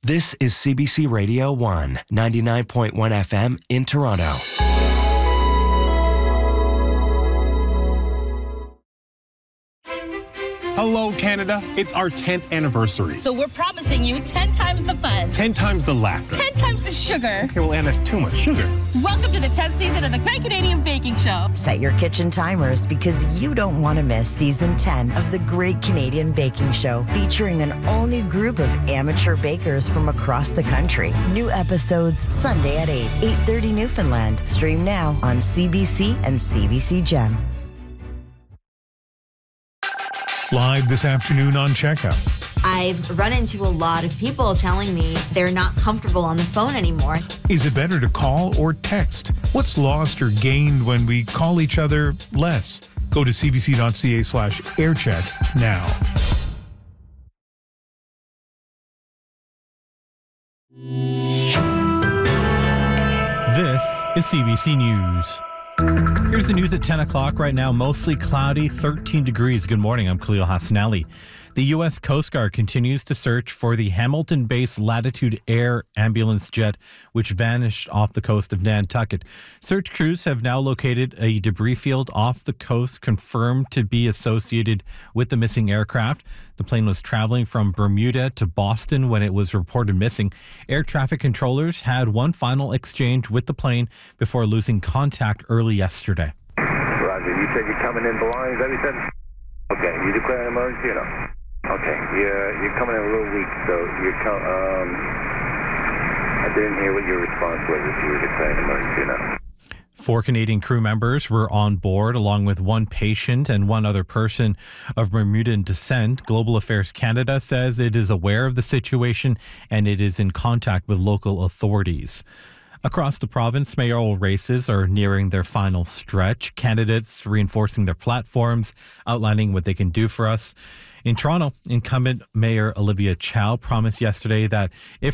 This is CBC Radio 1, 99.1 FM in Toronto. Hello, Canada. It's our 10th anniversary. So we're promising you 10 times the fun. 10 times the laughter. 10 times the sugar. Okay, well, Anne, that's too much sugar. Welcome to the 10th season of the Great Canadian Baking Show. Set your kitchen timers because you don't want to miss season 10 of the Great Canadian Baking Show, featuring an all-new group of amateur bakers from across the country. New episodes Sunday at 8, 8:30 Newfoundland. Stream now on CBC and CBC Gem. Live this afternoon on Checkout. I've run into a lot of people telling me they're not comfortable on the phone anymore. Is it better to call or text? What's lost or gained when we call each other less? Go to cbc.ca/aircheck now. This is CBC News. Here's the news at 10 o'clock right now. Mostly cloudy, 13 degrees. Good morning. I'm Khalil Hassanali. The U.S. Coast Guard continues to search for the Hamilton-based Latitude Air ambulance jet, which vanished off the coast of Nantucket. Search crews have now located a debris field off the coast, confirmed to be associated with the missing aircraft. The plane was traveling from Bermuda to Boston when it was reported missing. Air traffic controllers had one final exchange with the plane before losing contact early yesterday. Roger, you said you're coming in belongings, is that what you said? Okay, you declare an emergency or no? Okay, you're coming in a little weak, so I didn't hear what your response was, if you were declaring an emergency or not. 4 Canadian crew members were on board, along with one patient and one other person of Bermudan descent. Global Affairs Canada says it is aware of the situation and it is in contact with local authorities. Across the province, mayoral races are nearing their final stretch. Candidates reinforcing their platforms, outlining what they can do for us. In Toronto, incumbent Mayor Olivia Chow promised yesterday that if